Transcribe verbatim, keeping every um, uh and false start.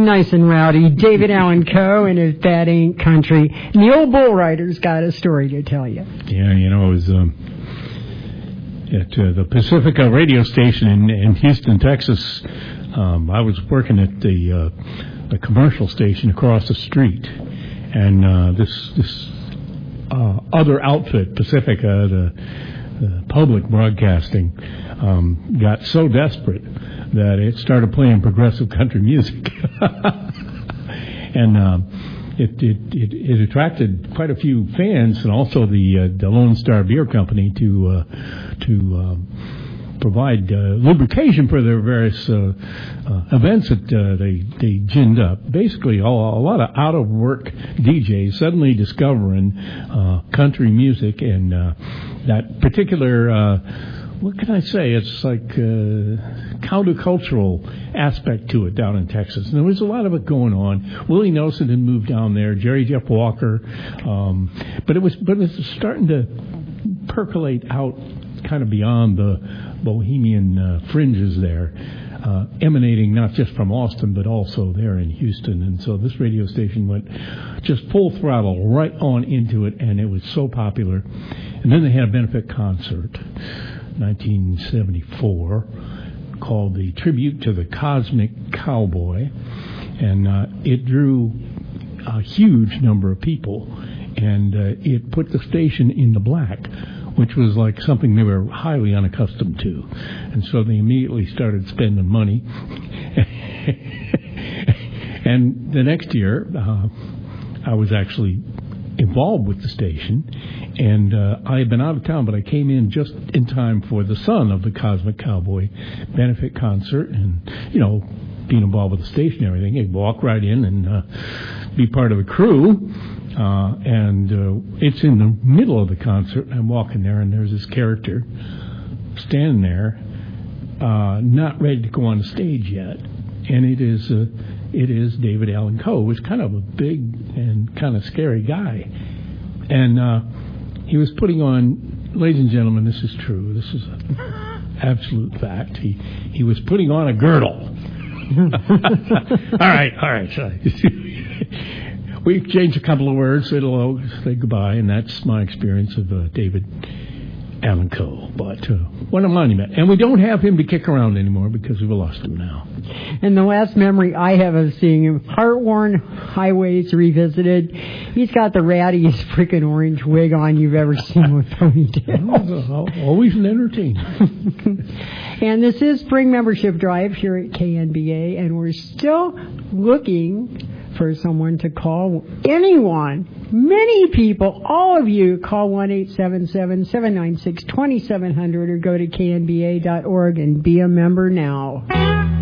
nice and rowdy. David Allan Coe and If That Ain't Country. And the old bull rider's got a story to tell you. Yeah, you know, it was um, at uh, the Pacifica radio station in, in Houston, Texas. Um, I was working at the, uh, the commercial station across the street. And uh, this this uh, other outfit, Pacifica, the, the public broadcasting, um, got so desperate that it started playing progressive country music. and um, it, it, it, it attracted quite a few fans, and also the, uh, the Lone Star Beer Company to, uh, to um, provide uh, lubrication for their various uh, uh, events that uh, they, they ginned up. Basically, all, a lot of out-of-work D Js suddenly discovering uh, country music, and uh, that particular... Uh, what can I say? It's like uh, countercultural aspect to it down in Texas. And there was a lot of it going on. Willie Nelson had moved down there. Jerry Jeff Walker, um, but it was but it was starting to percolate out, kind of beyond the bohemian uh, fringes there, uh, emanating not just from Austin but also there in Houston. And so this radio station went just full throttle right on into it, and it was so popular. And then they had a benefit concert. nineteen seventy-four, called the Tribute to the Cosmic Cowboy, and uh, it drew a huge number of people, and uh, it put the station in the black, which was like something they were highly unaccustomed to, and so they immediately started spending money. And the next year, uh, I was actually involved with the station, and uh, I had been out of town, but I came in just in time for the Son of the Cosmic Cowboy benefit concert, and, you know, being involved with the station and everything, I'd walk right in and uh, be part of a crew, uh, and uh, it's in the middle of the concert, and I'm walking there, and there's this character standing there, uh, not ready to go on the stage yet, and it is uh, it is David Allan Coe, who's kind of a big and kind of scary guy. And uh, he was putting on, ladies and gentlemen, this is true. This is an absolute fact. He he was putting on a girdle. all right, all right. Sorry. We exchanged a couple of words, said hello, say goodbye, and that's my experience of uh, David Allan Coe. But uh, what a monument. And we don't have him to kick around anymore because we've lost him now. And the last memory I have of seeing him, Heart-Worn Highways Revisited. He's got the rattiest freaking orange wig on you've ever seen with ponytails. Always an entertainer. And this is Spring Membership Drive here at K N B A, and we're still looking for someone to call. Anyone, many people, all of you, call one eight seven seven, seven nine six, two seven zero zero or go to K N B A dot org and be a member now.